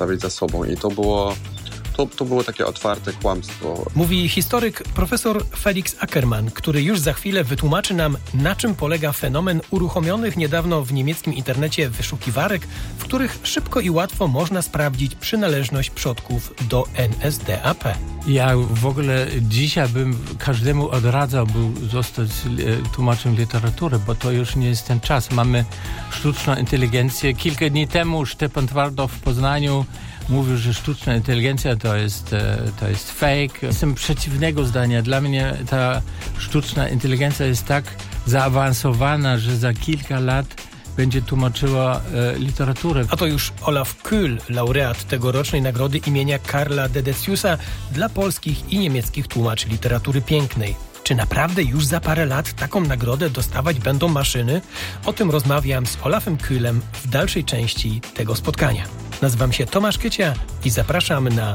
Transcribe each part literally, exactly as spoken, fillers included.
postawić za sobą i to było, to, to było takie otwarte kłamstwo. Mówi historyk profesor Felix Ackermann, który już za chwilę wytłumaczy nam, na czym polega fenomen uruchomionych niedawno w niemieckim internecie wyszukiwarek, w których szybko i łatwo można sprawdzić przynależność przodków do N S D A P. Ja w ogóle dzisiaj bym każdemu odradzał był zostać tłumaczem literatury, bo to już nie jest ten czas. Mamy sztuczną inteligencję. Kilka dni temu Stefan Twardow w Poznaniu mówił, że sztuczna inteligencja to jest, to jest fake. Jestem przeciwnego zdania. Dla mnie ta sztuczna inteligencja jest tak zaawansowana, że za kilka lat będzie tłumaczyła e, literaturę. A to już Olaf Kühl, laureat tegorocznej nagrody imienia Karla Dedeciusa dla polskich i niemieckich tłumaczy literatury pięknej. Czy naprawdę już za parę lat taką nagrodę dostawać będą maszyny? O tym rozmawiam z Olafem Kühlem w dalszej części tego spotkania. Nazywam się Tomasz Kycia i zapraszam na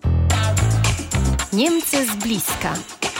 Niemcy z bliska.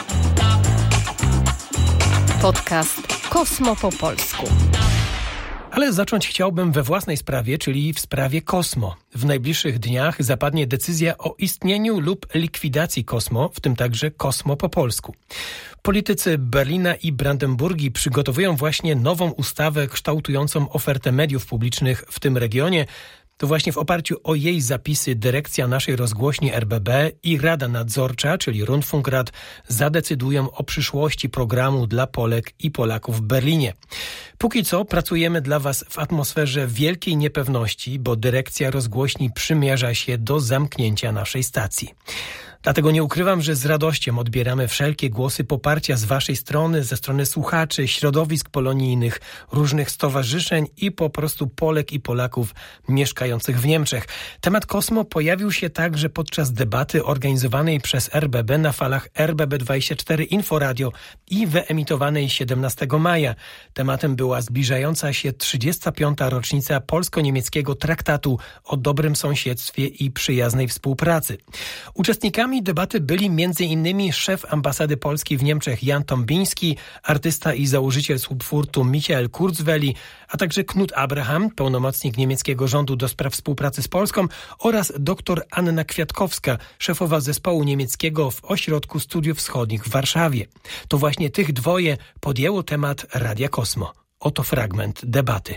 Podcast Kosmo po polsku. Ale zacząć chciałbym we własnej sprawie, czyli w sprawie Kosmo. W najbliższych dniach zapadnie decyzja o istnieniu lub likwidacji Kosmo, w tym także Kosmo po polsku. Politycy Berlina i Brandenburgii przygotowują właśnie nową ustawę kształtującą ofertę mediów publicznych w tym regionie. To właśnie w oparciu o jej zapisy dyrekcja naszej rozgłośni R B B i Rada Nadzorcza, czyli Rundfunkrat, zadecydują o przyszłości programu dla Polek i Polaków w Berlinie. Póki co pracujemy dla Was w atmosferze wielkiej niepewności, bo dyrekcja rozgłośni przymierza się do zamknięcia naszej stacji. Dlatego nie ukrywam, że z radością odbieramy wszelkie głosy poparcia z Waszej strony, ze strony słuchaczy, środowisk polonijnych, różnych stowarzyszeń i po prostu Polek i Polaków mieszkających w Niemczech. Temat Kosmo pojawił się także podczas debaty organizowanej przez R B B na falach R B B dwadzieścia cztery Inforadio i wyemitowanej siedemnastego maja. Tematem była zbliżająca się trzydziesta piąta rocznica polsko-niemieckiego traktatu o dobrym sąsiedztwie i przyjaznej współpracy. Uczestnikami debaty byli między innymi szef ambasady Polski w Niemczech Jan Tombiński, artysta i założyciel Subfurtu Michael Kurzweli, a także Knut Abraham, pełnomocnik niemieckiego rządu do spraw współpracy z Polską oraz dr Anna Kwiatkowska, szefowa zespołu niemieckiego w Ośrodku Studiów Wschodnich w Warszawie. To właśnie tych dwoje podjęło temat Radia Kosmo. Oto fragment debaty.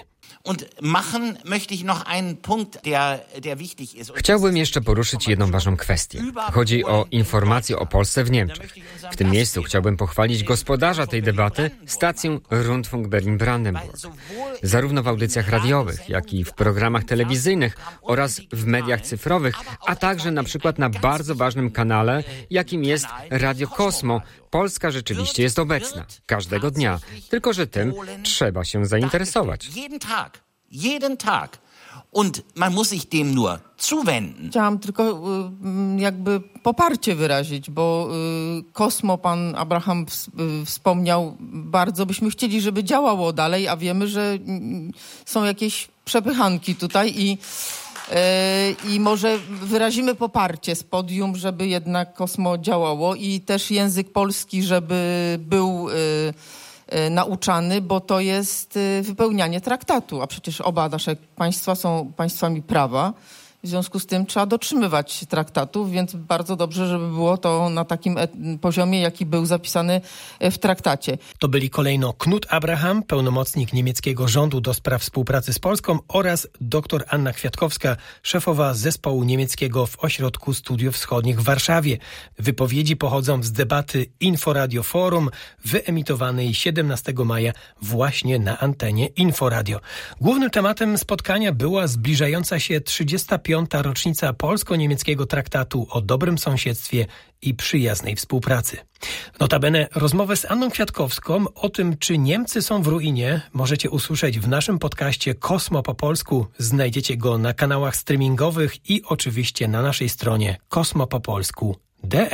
Chciałbym jeszcze poruszyć jedną ważną kwestię. Chodzi o informacje o Polsce w Niemczech. W tym miejscu chciałbym pochwalić gospodarza tej debaty, stację Rundfunk Berlin-Brandenburg. Zarówno w audycjach radiowych, jak i w programach telewizyjnych oraz w mediach cyfrowych, a także na przykład na bardzo ważnym kanale, jakim jest Radio Kosmo. Polska rzeczywiście jest obecna. Każdego dnia. Tylko że tym trzeba się zainteresować. Jeden Tag. Und man muss sich dem nur zuwenden. Chciałam tylko jakby poparcie wyrazić, bo Kosmo pan Abraham wspomniał bardzo. Byśmy chcieli, żeby działało dalej, a wiemy, że są jakieś przepychanki tutaj i I może wyrazimy poparcie z podium, żeby jednak Kosmo działało i też język polski, żeby był nauczany, bo to jest wypełnianie traktatu, a przecież oba nasze państwa są państwami prawa. W związku z tym trzeba dotrzymywać traktatów, więc bardzo dobrze, żeby było to na takim poziomie, jaki był zapisany w traktacie. To byli kolejno Knut Abraham, pełnomocnik niemieckiego rządu do spraw współpracy z Polską oraz dr Anna Kwiatkowska, szefowa zespołu niemieckiego w Ośrodku Studiów Wschodnich w Warszawie. Wypowiedzi pochodzą z debaty Inforadio Forum, wyemitowanej siedemnastego maja właśnie na antenie Inforadio. Głównym tematem spotkania była zbliżająca się trzydziesta piąta rocznica polsko-niemieckiego traktatu o dobrym sąsiedztwie i przyjaznej współpracy. Notabene rozmowę z Anną Kwiatkowską o tym, czy Niemcy są w ruinie, możecie usłyszeć w naszym podcaście Kosmo po polsku. Znajdziecie go na kanałach streamingowych i oczywiście na naszej stronie kosmopopolsku kropka de.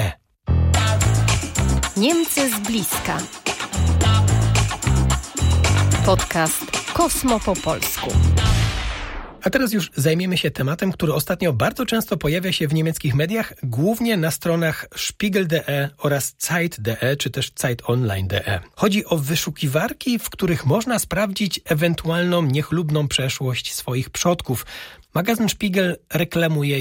Niemcy z bliska. Podcast Kosmo po polsku. A teraz już zajmiemy się tematem, który ostatnio bardzo często pojawia się w niemieckich mediach, głównie na stronach Spiegel kropka de oraz Zeit kropka de czy też Zeit Online kropka de. Chodzi o wyszukiwarki, w których można sprawdzić ewentualną niechlubną przeszłość swoich przodków. Magazyn Spiegel reklamuje